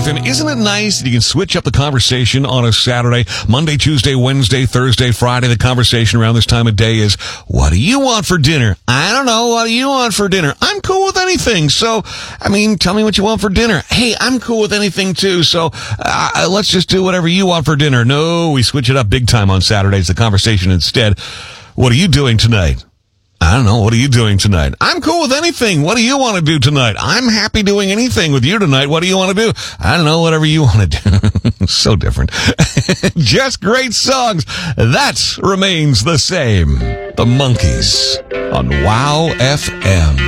FM. Isn't it nice that you can switch up the conversation on a Saturday, Monday, Tuesday, Wednesday, Thursday, Friday? The conversation around this time of day is, what do you want for dinner? I don't know. What do you want for dinner? I'm cool with anything. So, tell me what you want for dinner. Hey, I'm cool with anything too. So, let's just do whatever you want for dinner. No, we switch it up big time on Saturdays. The conversation instead, what are you doing tonight? I don't know. What are you doing tonight? I'm cool with anything. What do you want to do tonight? I'm happy doing anything with you tonight. What do you want to do? I don't know. Whatever you want to do. So different. Just great songs. That remains the same. The Monkees on Wow FM.